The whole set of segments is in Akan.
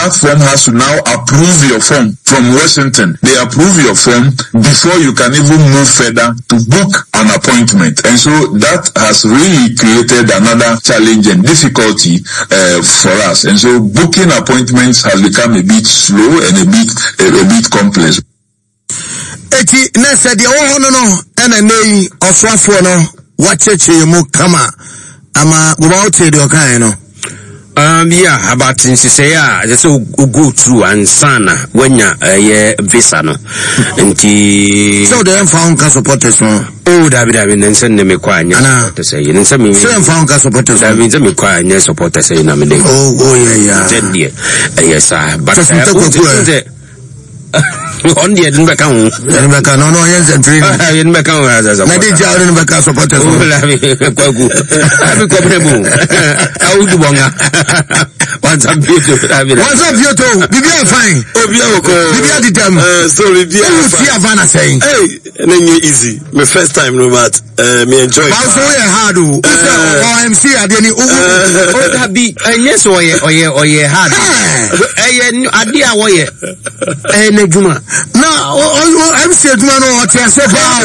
platform has to now approve your form from Washington. They approve your form before you can even move further to book an appointment. And so that has really created another challenge and difficulty for us. And so booking appointments has become a bit slow and a bit complex. Eti nese di no ena nei oswafo no wacheche mu kama ama gbowote de okan no. Yeah, about say just go through and sana wenya visa no. Nti so they found supporters no. Oh, David then send me kwanya to say in some found supporters. That means me kwanya supporters say na me. Oh yeah. Yes sir, but on the edin beka ho edin beka no yes and training edin beka ho as na dey jaw edin beka supporters o la mi kwagu abi ko prebu awudu bonga what's up beautiful bibia fine obia ko bibia di dem so bibia see Havana saying hey na easy my first time no but me enjoy but so hard o MC ade ni o da bi yes oye hard ade a woye Juma. Now, I'm saying, no, what you say,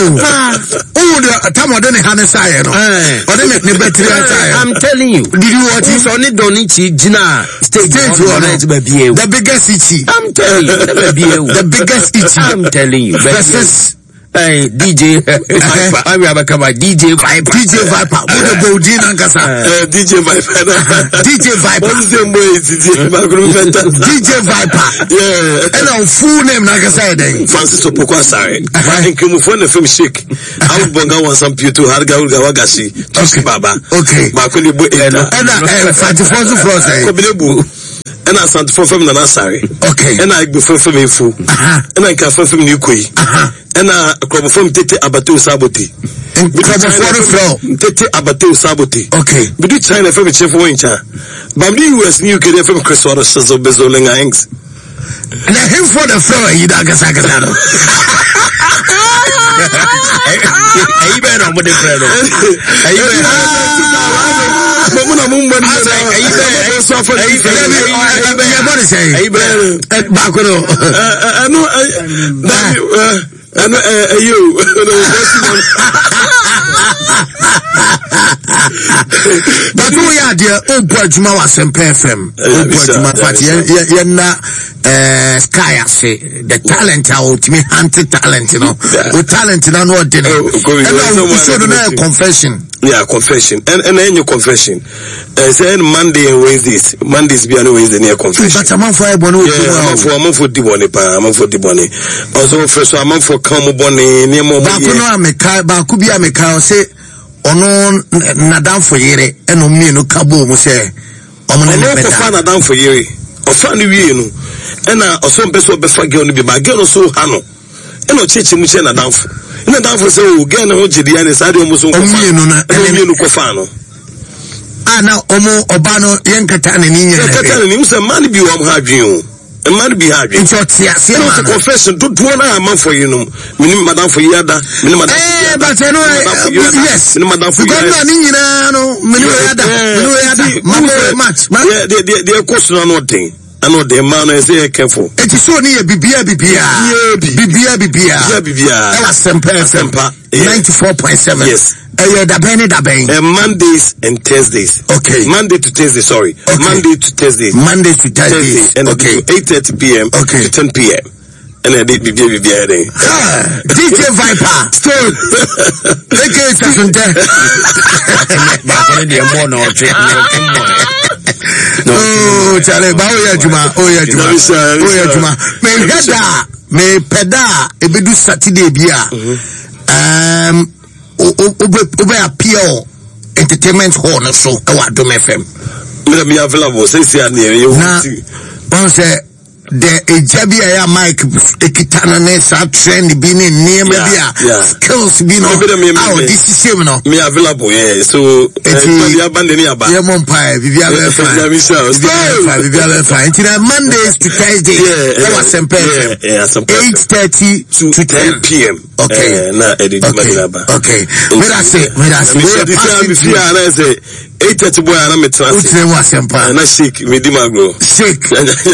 I'm telling you. Did you watch it on it? Don't need Gina. The biggest itchy. I'm telling you. The biggest itchy. I'm telling you. Versus hey, DJ Viper. I'm about to come DJ Viper. DJ Viper. DJ Viper. DJ Viper. What's the name? DJ Viper. Yeah. And our full name, like I said, Francis Opokwa Sare. I came from the film Shake. I would bonga want some people to Harga Wagashi. Okay. Baba. Okay. Makuli Bo. And Fantifonso Frost. And I sent for from Nanasari. Okay. And I go from Info. And I can from Nukui. And I come from Tete Abato Saboti. And Tete Abato Saboti. Okay. We do China from Chef Wincha. But the US new kid from Chris Water Shazo Bezolinga Hanks. And I him for the floor, you don't get Sakazano. I better on with the friend. But we are dear Obajuma was FM. Sky say the talent out me hunted talent, you know. With talent in our dinner. And confession. Yeah, confession. And then your confession. Say Monday and Wednesdays. Mondays be always the near confession. But I'm for a bonnet. I'm for Dibone, I'm for Dibone. Also, first I'm for Camobone, near Bakuno Amekai, Bakubia Mekai say, Ono Nadam for Yere, and Omino Cabo Muse. I'm for Nadam for Yere. Or funny, you know. And some person be forgiven be my girl so Hano. And no church much and a down for. And a down for so again, Ojidi and his almost Kofano. Ah, now Omo Obano Yankatan in India. Him some money be one hard you. A man be hard. It's a confession. Don't want a month for you know. Madame for Yada. But I know yes. Madame for much. They are question on what thing. I know the man is very careful. It is so near Bibia. That was Semper 94.7. Yes. Mondays and Thursdays. Okay. Monday to Thursday, sorry. Okay. Monday to Thursday. Monday to Thursday. And okay. 8:30 p.m. Okay. to 10 p.m. And then DJ Viper. Still. Take it as oh, Charlie, Juma. Me peda, ebedu Saturday bia. Ube appeal entertainment hall na so ewa Dom FM. Me available say near you. Now, say the Ejabia mic ekitana ne sa trend bi ni niema bia skills bi no this is him no me available so bia band ni aba yeah monpai bibia be fine until Mondays to Thursday that was Semper 8:30 to 10 p.m. Okay. Na edit maginaba. Okay. Mira say. We see ana say 8:30 boy ana metra. Utre wa sempa. Na shake medimagro. Shake.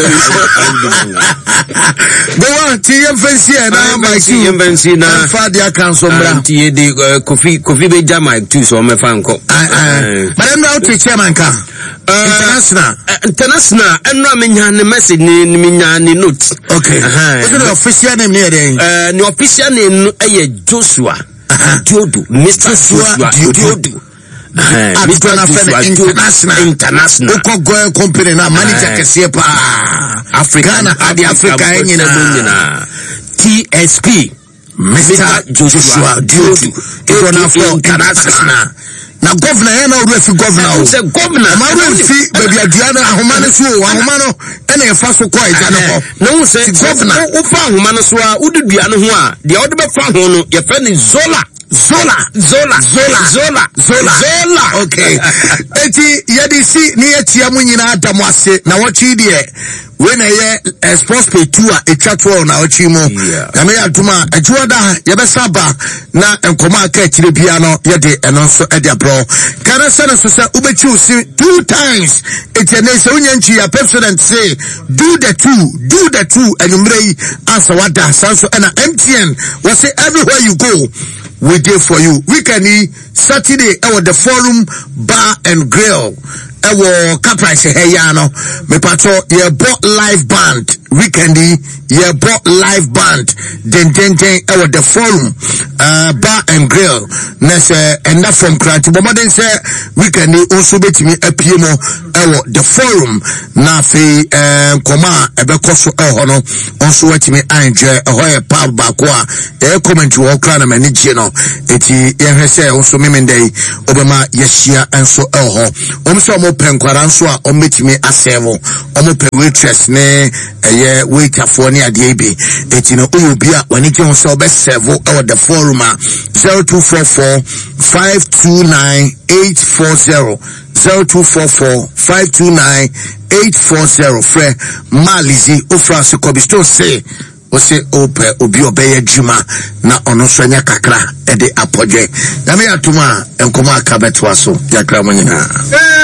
Go on, TM fancy na my TM fancy na Fadia council bra. Tie de Kofi be jama too so me fan ko. But I'm now to chairman ka. International and no menya ne message ni menya ni note. Okay. What's the official name near there? The official name Joshua Diodu. Mr. Joshua Diodu. International company na manager kese pa Africa TSP Mr. Joshua Diodu International. Na governor yana urefi governor. Say governor. Ma urefi baby adiana ahomane so ahomano ena e fa so kwa ija no ho. Na wo say governor wo fa ahomane so a wo dudua no ho a de wo de be fa ho no ye fa ni Zola. Okay. Eti yedisi ni etia mu nyina adamu ase na wochi de we na ye sports pay 2 a etwatwo na wochi mu. Na me aduma ejuoda ye be saba na enkoma aka akire bia no ye de eno so e de bro. Kana sana so say ubechi usi 2 times. Eti na se unyanchi ya president say do the two enumrei answer wada sanso na MTN we say everywhere you go we there for you. Weekend Saturday the Forum Bar and Grill. Kaprise Heyano. Me pato ye bought live band. Weekend ye bought live band. Then the Forum Bar and Grill. Nese and that from Krati. But then say weekend also bet me a PMO the Forum na fe koma ebekoso hono also what me enjoy a pub bakwa e comment to all crown manage no eti ye say also memendai obema yeshia enso ho omso mo penkwara nso a ometimi asevo omo pe waitress ne eye waiter for ne ade bi eti no oyobi a wani je so be serve the Forum 0244 529 840 0244-529-840 Fre Malizi Ofrance Kobisto say Ose ope obi obeye juma na ono so nya kakra e de apodwe na me atuma enkoma aka betwa so yakra mo nyina